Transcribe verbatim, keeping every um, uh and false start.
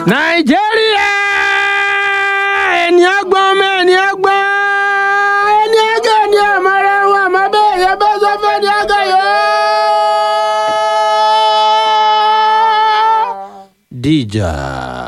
Nàìjíríà ẹni ọgbọ́n mẹ́ni ọgbọ́n ẹni ọgọ́ ni ọmọọ̀rẹ́ wọn àmọ́ bẹ́ẹ̀ yẹ bẹ́ẹ̀ sọ fẹ́ ni ọgọ́ yọ. Dìjà.